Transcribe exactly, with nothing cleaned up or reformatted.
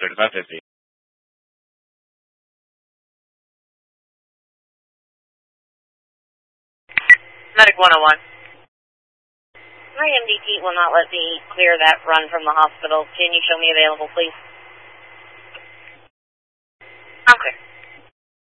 thirty-five fifty. Medic one oh one. My M D T will not let me clear that run from the hospital. Can you show me available, please? I'm clear.